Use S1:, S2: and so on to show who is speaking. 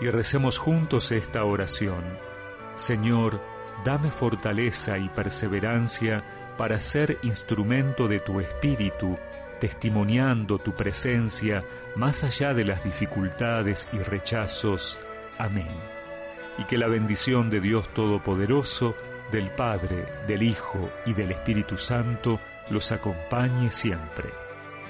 S1: y recemos juntos esta oración. Señor, dame fortaleza y perseverancia para ser instrumento de tu Espíritu, testimoniando tu presencia más allá de las dificultades y rechazos. Amén. Y que la bendición de Dios Todopoderoso, del Padre, del Hijo y del Espíritu Santo los acompañe siempre.